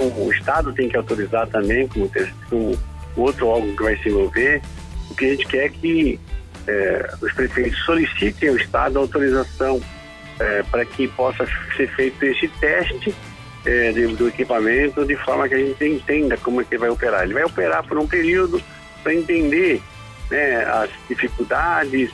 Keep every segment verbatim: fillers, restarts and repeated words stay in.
o Estado tem que autorizar também, como, como outro órgão que vai se envolver. O que a gente quer é que é, os prefeitos solicitem ao Estado a autorização é, para que possa ser feito esse teste é, do, do equipamento, de forma que a gente entenda como é que ele vai operar. Ele vai operar por um período para entender, né, as dificuldades,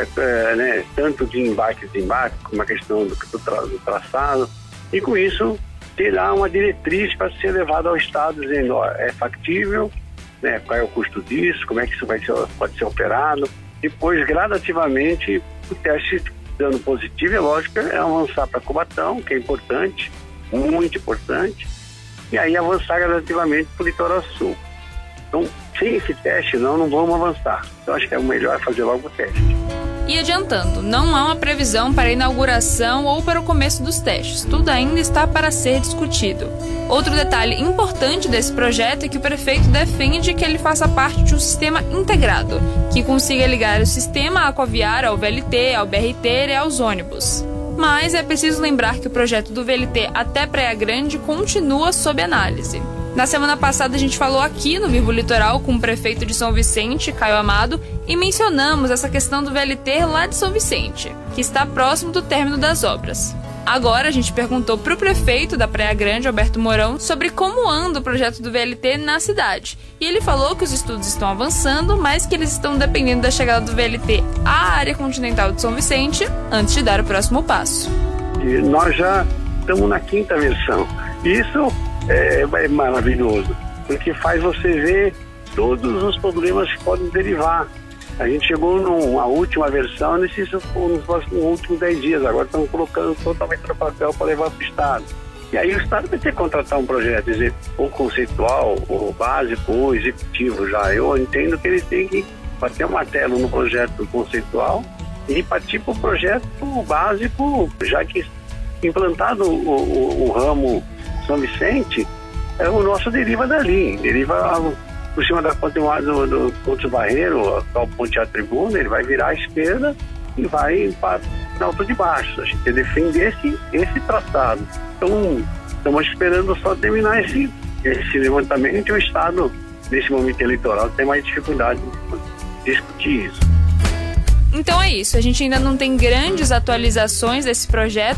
é, né, tanto de embarque e desembarque, como a questão do, do, tra, do traçado, e com isso terá uma diretriz para ser levada ao Estado, dizendo, ó, é factível, né, qual é o custo disso, como é que isso vai ser, pode ser operado. Depois, gradativamente, o teste dando positivo, é lógico, é avançar para Cubatão, que é importante, muito importante, e aí avançar gradativamente para o litoral sul. Então, sem esse teste, não, não vamos avançar. Então, acho que é o melhor fazer logo o teste. E adiantando, não há uma previsão para a inauguração ou para o começo dos testes. Tudo ainda está para ser discutido. Outro detalhe importante desse projeto é que o prefeito defende que ele faça parte de um sistema integrado, que consiga ligar o sistema aquaviário ao V L T, ao B R T e aos ônibus. Mas é preciso lembrar que o projeto do V L T até Praia Grande continua sob análise. Na semana passada a gente falou aqui no Vivo Litoral com o prefeito de São Vicente, Caio Amado, e mencionamos essa questão do V L T lá de São Vicente, que está próximo do término das obras. Agora a gente perguntou para o prefeito da Praia Grande, Alberto Mourão, sobre como anda o projeto do V L T na cidade. E ele falou que os estudos estão avançando, mas que eles estão dependendo da chegada do V L T à área continental de São Vicente antes de dar o próximo passo. E nós já estamos na quinta versão. Isso é, é maravilhoso, porque faz você ver todos os problemas que podem derivar. A gente chegou numa última versão nesses nos últimos dez dias, agora estamos colocando totalmente no papel para levar para o Estado. E aí o Estado vai ter que contratar um projeto, dizer, ou conceitual, ou básico, ou executivo já. Eu entendo que ele tem que bater o martelo no projeto conceitual e partir para o projeto básico, já que implantado o, o, o ramo São Vicente, é, o nosso deriva dali, deriva por cima da ponte do, do Ponte Barreiro, a ponte à tribuna, ele vai virar à esquerda e vai para o alto de baixo. A gente defende esse, esse traçado. Então, estamos esperando só terminar esse, esse levantamento e o Estado, nesse momento eleitoral, tem mais dificuldade de discutir isso. Então é isso, a gente ainda não tem grandes atualizações desse projeto,